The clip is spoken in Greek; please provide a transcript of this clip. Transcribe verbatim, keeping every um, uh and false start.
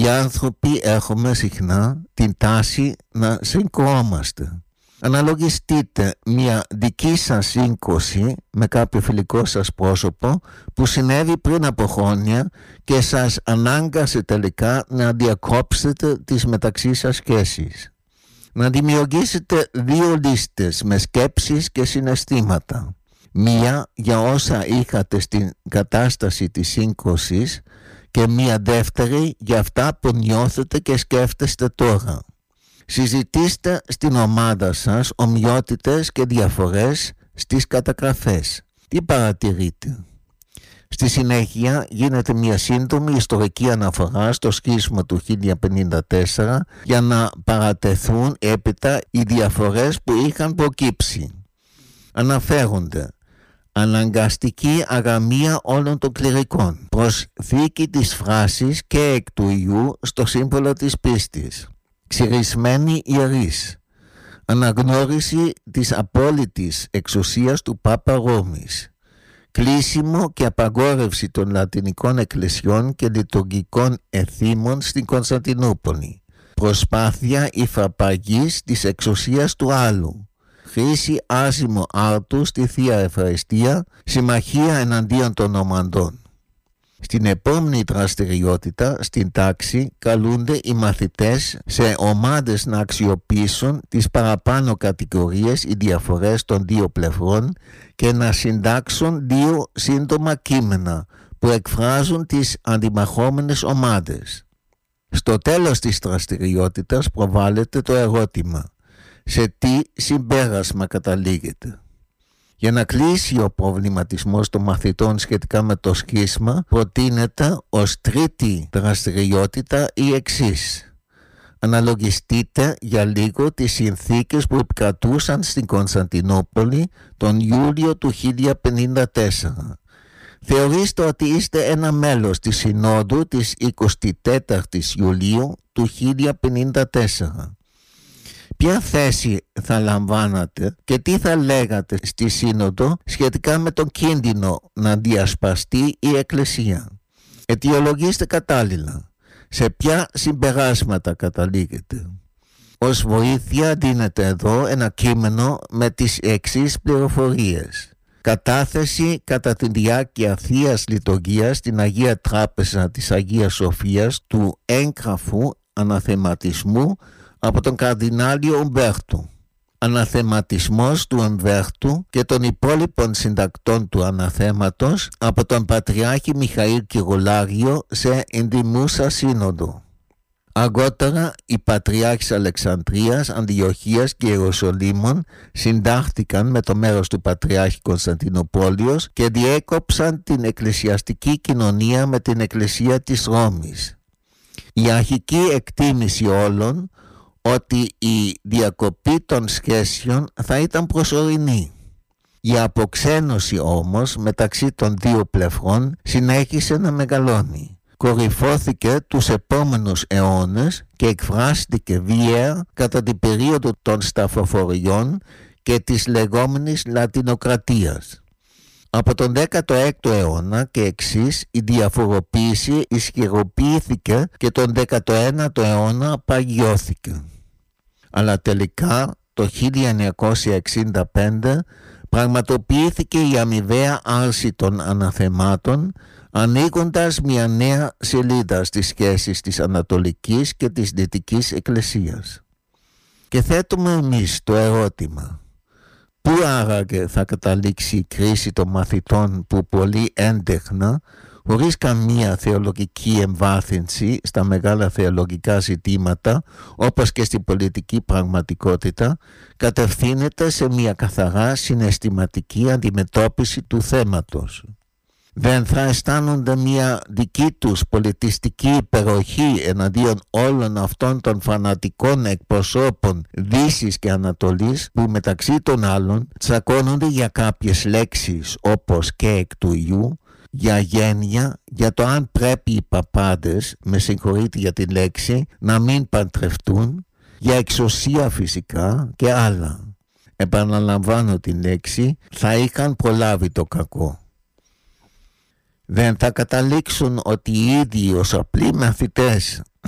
οι άνθρωποι έχουμε συχνά την τάση να συγκρόμαστε. Αναλογιστείτε μια δική σας σύγκρουση με κάποιο φιλικό σας πρόσωπο που συνέβη πριν από χρόνια και σας ανάγκασε τελικά να διακόψετε τις μεταξύ σας σχέσεις. Να δημιουργήσετε δύο λίστες με σκέψεις και συναισθήματα. Μία για όσα είχατε στην κατάσταση της σύγκρουσης και μία δεύτερη για αυτά που νιώθετε και σκέφτεστε τώρα. Συζητήστε στην ομάδα σας ομοιότητες και διαφορές στις καταγραφές. Τι παρατηρείτε? Στη συνέχεια γίνεται μια σύντομη ιστορική αναφορά στο σχίσμα του χίλια πενήντα τέσσερα για να παρατεθούν έπειτα οι διαφορές που είχαν προκύψει. Αναφέρονται αναγκαστική αγαμία όλων των κληρικών, προσθήκη της φράσης και εκ του ιού στο σύμβολο της πίστης, ξυρισμένοι ιερείς, αναγνώριση της απόλυτης εξουσίας του Πάπα Ρώμης, κλείσιμο και απαγόρευση των λατινικών εκκλησιών και λειτουργικών εθήμων στην Κωνσταντινούπολη, προσπάθεια υφαπαγής της εξουσίας του άλλου, χρήση άσημο άρτου στη Θεία Ευχαριστία, συμμαχία εναντίον των ομαντών. Στην επόμενη δραστηριότητα, στην τάξη, καλούνται οι μαθητές σε ομάδες να αξιοποιήσουν τις παραπάνω κατηγορίες ή διαφορές των δύο πλευρών και να συντάξουν δύο σύντομα κείμενα που εκφράζουν τις αντιμαχόμενες ομάδες. Στο τέλος της δραστηριότητας προβάλλεται το ερώτημα: σε τι συμπέρασμα καταλήγεται? Για να κλείσει ο προβληματισμός των μαθητών σχετικά με το σχίσμα, προτείνεται ως τρίτη δραστηριότητα η εξής. Αναλογιστείτε για λίγο τις συνθήκες που επικρατούσαν στην Κωνσταντινούπολη τον Ιούλιο του χίλια πενήντα τέσσερα. Θεωρήστε ότι είστε ένα μέλος της Συνόδου της εικοστή τέταρτη Ιουλίου του χίλια πενήντα τέσσερα. Ποια θέση θα λαμβάνατε και τι θα λέγατε στη Σύνοδο σχετικά με τον κίνδυνο να διασπαστεί η Εκκλησία? Αιτιολογήστε κατάλληλα. Σε ποια συμπεράσματα καταλήγετε? Ως βοήθεια δίνεται εδώ ένα κείμενο με τις εξής πληροφορίες. Κατάθεση κατά τη διάρκεια Θείας Λειτουργίας στην Αγία Τράπεζα της Αγίας Σοφίας του έγγραφου αναθεματισμού από τον Καρδινάλιο Ουμπέρτο. Αναθεματισμός του Ουμπέρτου και των υπόλοιπων συντακτών του αναθέματος από τον Πατριάρχη Μιχαήλ Κυρολάριο σε ενδημούσα σύνοδο. Αργότερα οι Πατριάρχες Αλεξανδρίας, Αντιοχίας και Ιεροσολύμων συντάχθηκαν με το μέρος του Πατριάρχη Κωνσταντινοπόλεως και διέκοψαν την εκκλησιαστική κοινωνία με την Εκκλησία της Ρώμης. Η αρχική εκτίμηση όλων ότι η διακοπή των σχέσεων θα ήταν προσωρινή. Η αποξένωση όμως μεταξύ των δύο πλευρών συνέχισε να μεγαλώνει. Κορυφώθηκε τους επόμενους αιώνες και εκφράστηκε βία κατά την περίοδο των σταυροφοριών και της λεγόμενης Λατινοκρατίας. Από τον δέκατο έκτο αιώνα και εξής η διαφοροποίηση ισχυροποιήθηκε και τον δέκατο ένατο αιώνα παγιώθηκε. Αλλά τελικά το χίλια εννιακόσια εξήντα πέντε πραγματοποιήθηκε η αμοιβαία άρση των αναθεμάτων, ανοίγοντας μια νέα σελίδα στις σχέσεις της Ανατολικής και της Δυτικής Εκκλησίας. Και θέτουμε εμείς το ερώτημα: πού άραγε θα καταλήξει η κρίση των μαθητών που πολύ έντεχνα, χωρίς καμία θεολογική εμβάθυνση στα μεγάλα θεολογικά ζητήματα, όπως και στην πολιτική πραγματικότητα, κατευθύνεται σε μια καθαρά συναισθηματική αντιμετώπιση του θέματος? Δεν θα αισθάνονται μια δική τους πολιτιστική υπεροχή εναντίον όλων αυτών των φανατικών εκπροσώπων Δύσης και Ανατολής που μεταξύ των άλλων τσακώνονται για κάποιες λέξεις όπως και εκ του ιού, για γένεια, για το αν πρέπει οι παπάδες, με συγχωρείτε για τη λέξη, να μην παντρευτούν, για εξουσία φυσικά και άλλα? Επαναλαμβάνω τη λέξη, θα είχαν προλάβει το κακό. Δεν θα καταλήξουν ότι οι ίδιοι ως απλοί μαθητές